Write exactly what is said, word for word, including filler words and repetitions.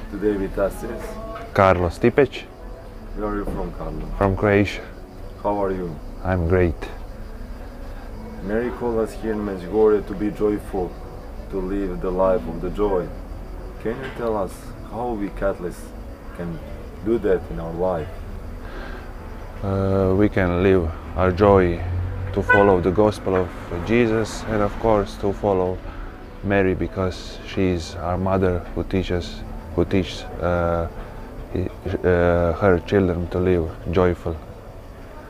Today with us is, Carlos Tipec where are you from, Carlo? from Croatia. How are you? I'm great. Mary called us here in Medjugorje to be joyful, to live the life of the joy. Can you tell us how we Catholics can do that in our life? Uh, we can live our joy to follow the gospel of Jesus, and of course to follow Mary, because she is our mother who teaches who teaches uh, uh, her children to live joyful